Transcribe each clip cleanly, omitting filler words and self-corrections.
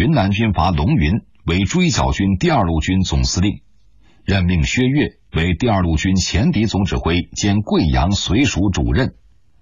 云南军阀龙云为追剿军第2路军总司令，任命薛岳为第2路军前敌总指挥兼贵阳绥署主任。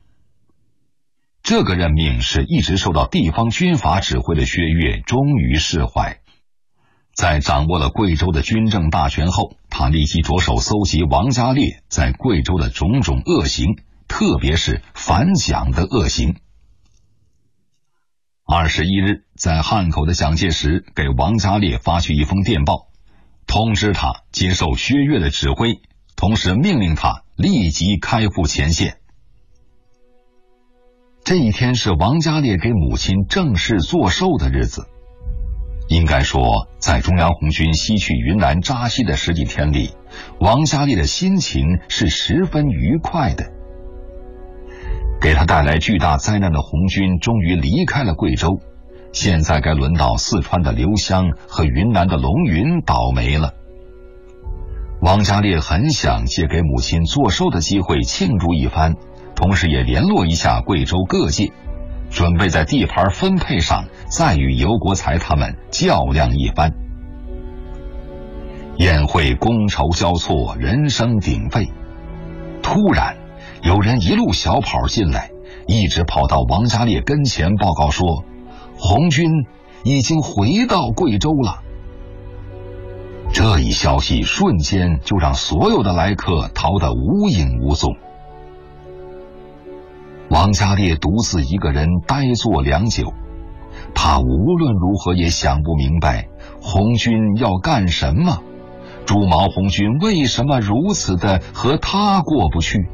这个任命使一直受到地方军阀指挥的薛岳终于释怀。在掌握了贵州的军政大权后，他立即着手搜集王家烈在贵州的种种恶行，特别是反蒋的恶行。21日，在汉口的蒋介石给王家烈发去一封电报，通知他接受薛岳的指挥，同时命令他立即开赴前线。这一天是王家烈给母亲正式做寿的日子。应该说，在中央红军西去云南扎西的10几天里，王家烈的心情是十分愉快的。给他带来巨大灾难的红军终于离开了贵州，现在该轮到四川的刘湘和云南的龙云倒霉了。王家烈很想借给母亲做寿的机会庆祝一番，同时也联络一下贵州各界，准备在地盘分配上再与尤国才他们较量一番。宴会觥筹交错，人声鼎沸，突然有人一路小跑进来，一直跑到王家烈跟前报告说，红军已经回到贵州了。这一消息瞬间就让所有的来客逃得无影无踪。王家烈独自一个人呆坐良久，他无论如何也想不明白红军要干什么，朱毛红军为什么如此的和他过不去。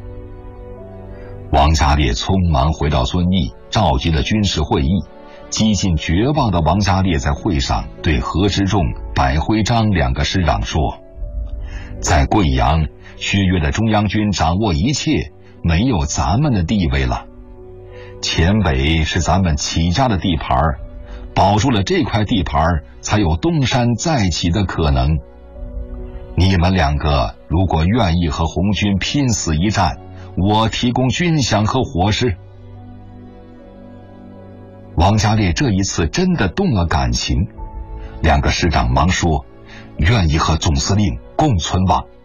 王家烈匆忙回到遵义，召集了军事会议。几近绝望的王家烈在会上对何之仲、百辉章2个师长说，在贵阳，薛岳的中央军掌握一切，没有咱们的地位了。黔北是咱们起家的地盘，保住了这块地盘，才有东山再起的可能。你们2个如果愿意和红军拼死一战，我提供军饷和伙食。王家烈这一次真的动了感情，2个师长忙说，愿意和总司令共存亡。